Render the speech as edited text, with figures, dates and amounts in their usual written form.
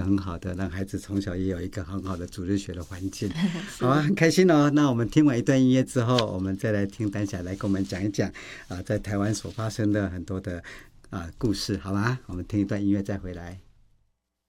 很好的，让孩子从小也有一个很好的主日学的环境。好啊，很开心哦。那我们听完一段音乐之后，我们再来听丹霞来跟我们讲一讲在台湾所发生的很多的故事，好吗？我们听一段音乐再回来。